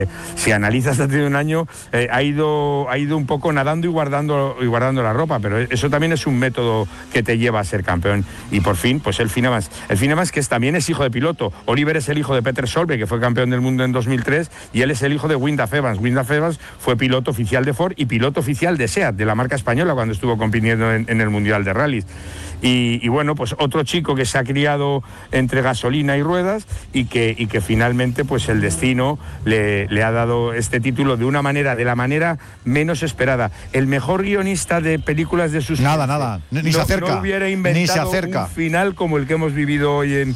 Si analizas desde un año, ha ido un poco nadando y guardando la ropa, pero eso también es un método que te lleva a ser campeón. Y por fin, pues el Finemans, que también es hijo de piloto. Oliver es el hijo de Peter Solberg, que fue campeón del mundo en 2003, y él es el hijo de Wyndham Evans. Wyndham Evans fue piloto oficial de Ford y piloto oficial de SEAT, de la marca española, cuando estuvo compitiendo en el Mundial de Rallys. Y bueno, pues otro chico que se ha criado entre gasolina y ruedas y que finalmente pues el destino le ha dado este título de la manera menos esperada. El mejor guionista de películas de suspense ni se acerca, no hubiera inventado un final como el que hemos vivido hoy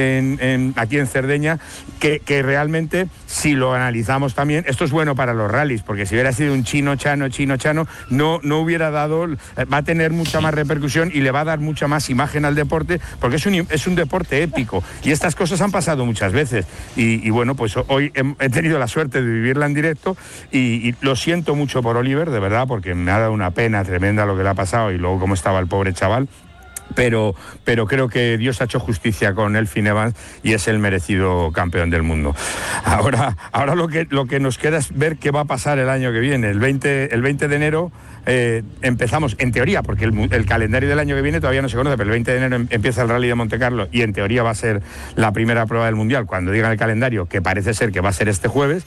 aquí en Cerdeña, que realmente, si lo analizamos también, esto es bueno para los rallies, porque si hubiera sido un chino chano, no hubiera dado, va a tener mucha más repercusión y le va a dar mucha más imagen al deporte, porque es un deporte épico y estas cosas han pasado muchas veces y bueno, pues hoy he tenido la suerte de vivirla en directo y lo siento mucho por Oliver, de verdad, porque me ha dado una pena tremenda lo que le ha pasado y luego cómo estaba el pobre chaval. Pero creo que Dios ha hecho justicia con Elfyn Evans y es el merecido campeón del mundo. Ahora lo que nos queda es ver qué va a pasar el año que viene. El 20 de enero empezamos, en teoría, porque el calendario del año que viene todavía no se conoce, pero el 20 de enero empieza el Rally de Monte Carlo y en teoría va a ser la primera prueba del Mundial, cuando digan el calendario, que parece ser que va a ser este jueves,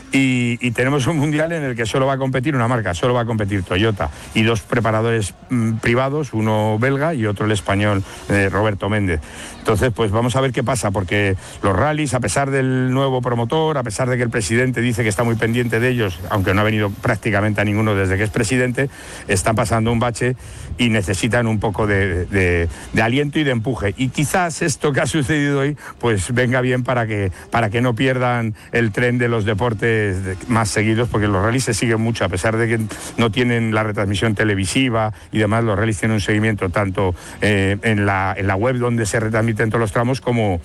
y tenemos un Mundial en el que solo va a competir una marca, solo va a competir Toyota, y dos preparadores privados, uno belga y otro el español, Roberto Méndez. Entonces, pues vamos a ver qué pasa, porque los rallies, a pesar del nuevo promotor, a pesar de que el presidente dice que está muy pendiente de ellos, aunque no ha venido prácticamente a ninguno desde que es presidente, están pasando un bache y necesitan un poco de aliento y de empuje. Y quizás esto que ha sucedido hoy, pues venga bien para que no pierdan el tren de los deportes más seguidos, porque los rallies se siguen mucho, a pesar de que no tienen la retransmisión televisiva y demás, los rallies tienen un seguimiento tanto en la web donde se retransmiten todos los tramos como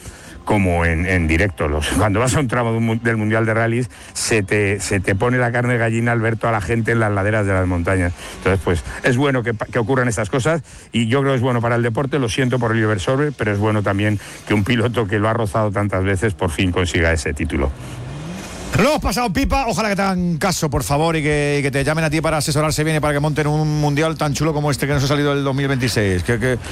en directo. Cuando vas a un tramo del Mundial de Rallys se te pone la carne de gallina al ver toda la gente en las laderas de las montañas. Entonces, pues es bueno que ocurran estas cosas y yo creo que es bueno para el deporte. Lo siento por Oliver Solberg, pero es bueno también que un piloto que lo ha rozado tantas veces por fin consiga ese título. Lo hemos pasado pipa, ojalá que te hagan caso, por favor, y que te llamen a ti para asesorarse bien y para que monten un mundial tan chulo como este que nos ha salido el 2026.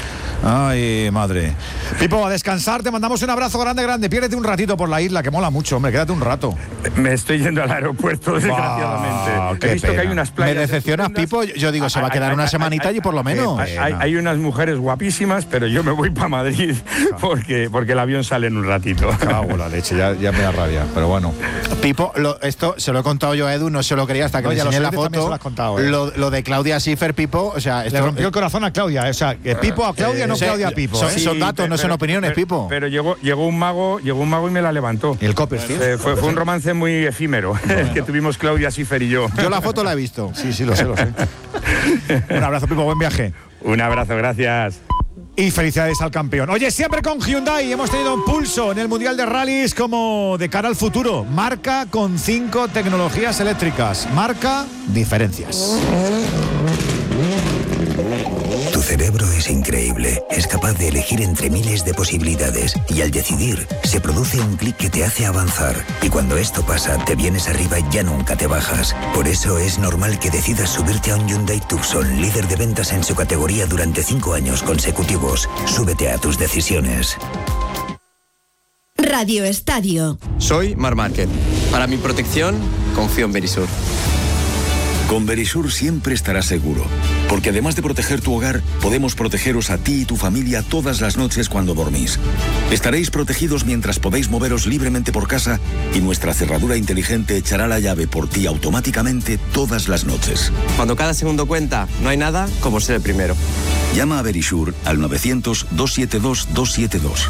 Ay, madre. Pipo, a descansar, te mandamos un abrazo grande. Piérdete un ratito por la isla, que mola mucho, hombre, quédate un rato. Me estoy yendo al aeropuerto, desgraciadamente. He visto pena. Que hay unas playas. ¿Me decepcionas, Pipo? Yo digo, se va a quedar una semanita allí por lo menos. Hay unas mujeres guapísimas, pero yo me voy para Madrid porque el avión sale en un ratito. Cago la leche, ya me da rabia, pero bueno. Pipo, esto se lo he contado yo a Edu, no se lo quería hasta que le enseñé la foto. Se contado, lo de Claudia Schiffer, Pipo, o sea, le rompió el corazón a Claudia, o sea, Pipo a Claudia, no Claudia a Pipo. Son datos, no son opiniones, Pipo. Pero llegó un mago y me la levantó. ¿Y el Copperfield? Fue un romance muy efímero el que tuvimos Claudia Schiffer y yo. Yo la foto la he visto. Sí, lo sé. Un abrazo, Pipo, buen viaje. Un abrazo, gracias. Y felicidades al campeón. Oye, siempre con Hyundai hemos tenido un pulso en el Mundial de Rallys como de cara al futuro. Marca con 5 tecnologías eléctricas. Marca diferencias. Tu cerebro es increíble. Es capaz de elegir entre miles de posibilidades. Y al decidir, se produce un clic que te hace avanzar. Y cuando esto pasa, te vienes arriba y ya nunca te bajas. Por eso es normal que decidas subirte a un Hyundai Tucson, líder de ventas en su categoría durante 5 años consecutivos. Súbete a tus decisiones. Radio Estadio. Soy Marc Márquez. Para mi protección, confío en Verisur. Con Verisur siempre estarás seguro, porque además de proteger tu hogar, podemos protegeros a ti y tu familia todas las noches cuando dormís. Estaréis protegidos mientras podéis moveros libremente por casa y nuestra cerradura inteligente echará la llave por ti automáticamente todas las noches. Cuando cada segundo cuenta, no hay nada como ser el primero. Llama a Verisur al 900-272-272.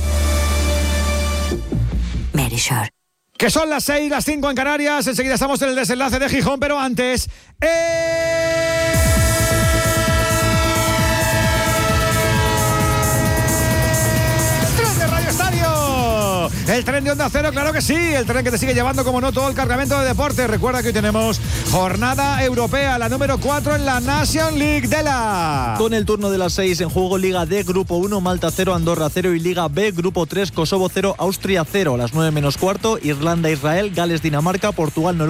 Verisur. Que son las 6, las 5 en Canarias. Enseguida estamos en el desenlace de Gijón, pero antes... ¡Tren de Radio Estadio! El tren de Onda Cero, claro que sí. El tren que te sigue llevando, como no, todo el cargamento de deporte. Recuerda que hoy tenemos jornada europea, la número 4 en la Nation League de la... Con el turno de las 6 en juego, Liga D, Grupo 1, Malta 0, Andorra 0 y Liga B, Grupo 3, Kosovo 0, Austria 0. A las 9 menos cuarto, Irlanda, Israel, Gales, Dinamarca, Portugal, Noruega.